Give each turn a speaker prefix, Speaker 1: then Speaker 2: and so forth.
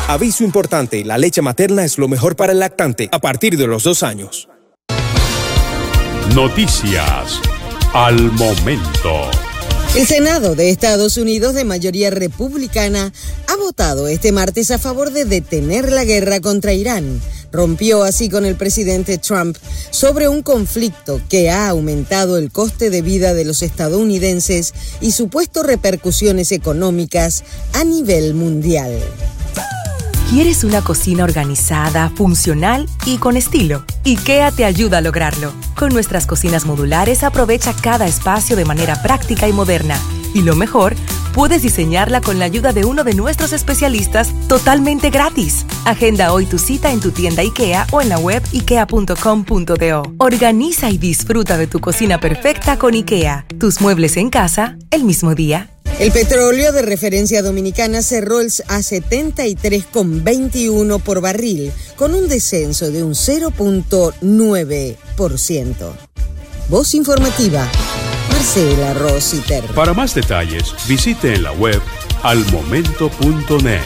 Speaker 1: Aviso importante, la leche materna es lo mejor para el lactante a partir de los 2 años.
Speaker 2: Noticias al momento.
Speaker 3: El Senado de Estados Unidos, de mayoría republicana, ha votado este martes a favor de detener la guerra contra Irán. Rompió así con el presidente Trump sobre un conflicto que ha aumentado el coste de vida de los estadounidenses y supuesto repercusiones económicas a nivel mundial.
Speaker 4: ¿Quieres una cocina organizada, funcional y con estilo? IKEA te ayuda a lograrlo. Con nuestras cocinas modulares aprovecha cada espacio de manera práctica y moderna. Y lo mejor, puedes diseñarla con la ayuda de uno de nuestros especialistas totalmente gratis. Agenda hoy tu cita en tu tienda IKEA o en la web ikea.com.do. Organiza y disfruta de tu cocina perfecta con IKEA. Tus muebles en casa el mismo día.
Speaker 3: El petróleo de referencia dominicana cerró a 73,21 por barril, con un descenso de un 0,9%. Voz informativa, Marcela Rositer.
Speaker 2: Para más detalles, visite en la web almomento.net.